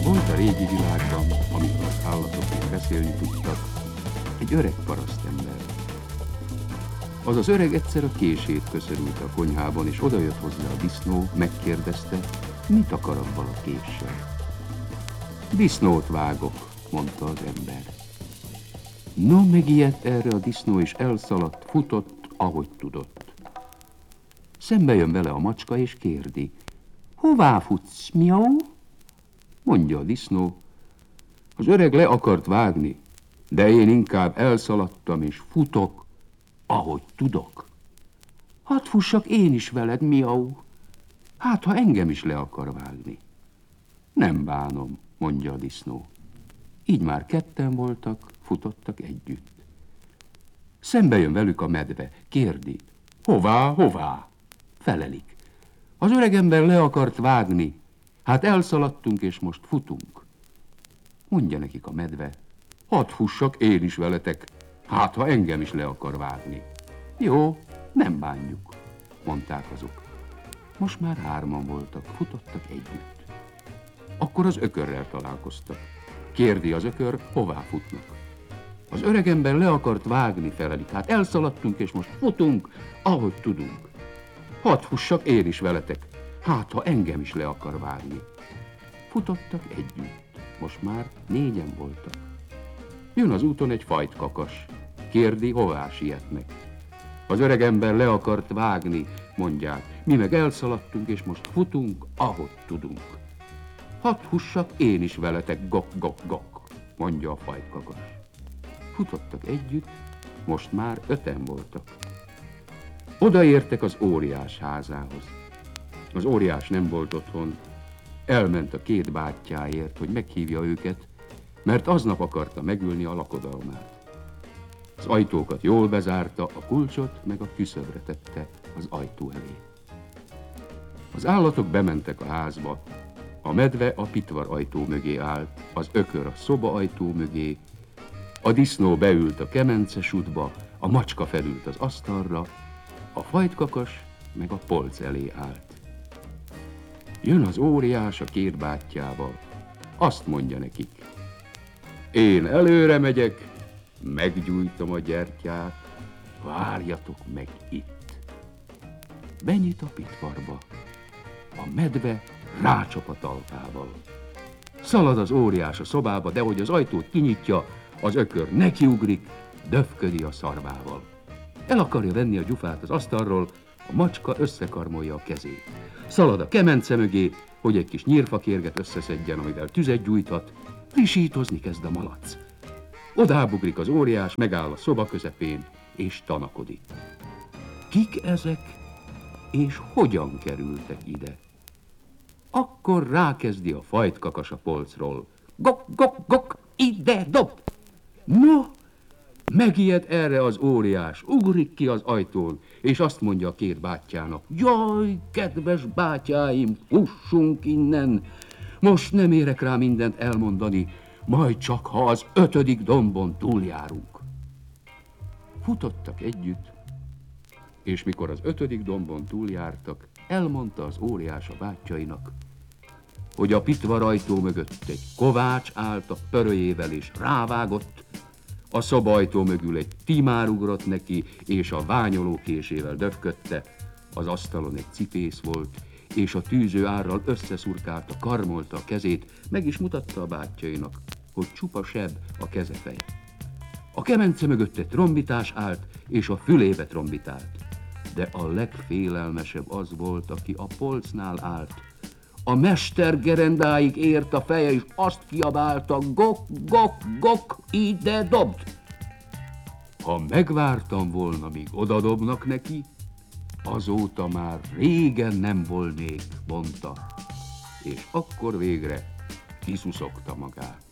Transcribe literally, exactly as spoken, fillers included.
Pont a régi világban, amikor az állatok még beszélni tudtak, egy öreg parasztember. Az az öreg egyszer a kését köszörült a konyhában, és odajött hozzá a disznó, megkérdezte, mit akar abban a késsel. Disznót vágok, mondta az ember. No, megijedt erre a disznó, és elszaladt, futott, ahogy tudott. Szembe jön vele a macska, és kérdi, hová futsz, miau? Mondja a disznó, az öreg le akart vágni, de én inkább elszaladtam, és futok, ahogy tudok. Hadd fussak én is veled, miau. Hát, ha engem is le akar vágni. Nem bánom, mondja a disznó. Így már ketten voltak, futottak együtt. Szembe jön velük a medve, kérdi, hová, hová? Felelik. Az öregember le akart vágni, hát elszaladtunk, és most futunk. Mondja nekik a medve, hadd fussak én is veletek, hát ha engem is le akar vágni. Jó, nem bánjuk, mondták azok. Most már hárman voltak, futottak együtt. Akkor az ökörrel találkoztak. Kérdi az ökör, hová futnak. Az öregember le akart vágni, felelik, hát elszaladtunk, és most futunk, ahogy tudunk. Hadd fussak én is veletek, hát ha engem is le akar vágni. Futottak együtt, most már négyen voltak. Jön az úton egy fajtkakas, kérdi, hová sietnek. Az öregember le akart vágni, mondják, mi meg elszaladtunk, és most futunk, ahogy tudunk. Hadd fussak én is veletek, gok, gok, gok, mondja a fajtkakas. Futottak együtt, most már öten voltak. Odaértek az óriás házához. Az óriás nem volt otthon, elment a két bátyjáért, hogy meghívja őket, mert aznap akarta megülni a lakodalmát. Az ajtókat jól bezárta, a kulcsot meg a küszöbre tette az ajtó elé. Az állatok bementek a házba, a medve a pitvar ajtó mögé állt, az ökör a szoba ajtó mögé, a disznó beült a kemencesútba, a macska felült az asztalra, a fajtkakas meg a polc elé állt. Jön az óriás a két bátyjával, azt mondja nekik, én előre megyek, meggyújtom a gyertyát, várjatok meg itt. Benyit a pitvarba, a medve rácsap a talpával. Szalad az óriás a szobába, de hogy az ajtót kinyitja, az ökör nekiugrik, döfködi a szarvával. El akarja venni a gyufát az asztalról, a macska összekarmolja a kezét. Szalad a kemence mögé, hogy egy kis nyírfakérget összeszedjen, amivel tüzet gyújthat, visítozni kezd a malac. Odábugrik az óriás, megáll a szoba közepén, és tanakodik. Kik ezek, és hogyan kerültek ide? Akkor rákezdi a fajtkakas a polcról. Gok, gok, gok, ide dob! No, megijed erre az óriás, ugrik ki az ajtón, és azt mondja a két bátyjának, jaj, kedves bátyáim, fussunk innen! Most nem érek rá mindent elmondani, majd csak ha az ötödik dombon túljárunk. Futottak együtt, és mikor az ötödik dombon túljártak, elmondta az óriás a bátyjainak, hogy a pitvarajtó mögött egy kovács állt a pörölyével és rávágott, a szobajtó mögül egy timár ugrott neki, és a ványolókésével döfködte, az asztalon egy cipész volt, és a tűző árral összeszurkálta, karmolta a kezét, meg is mutatta a bátyjainak, hogy csupa seb a kezefej. A kemence mögött egy trombitás állt, és a fülébe trombitált. De a legfélelmesebb az volt, aki a polcnál állt. A mester gerendáig ért a feje, és azt kiabálta, gok, gok, gok, ide dobd! Ha megvártam volna, míg odadobnak neki, azóta már régen nem volnék, mondta, és akkor végre kiszuszogta magát.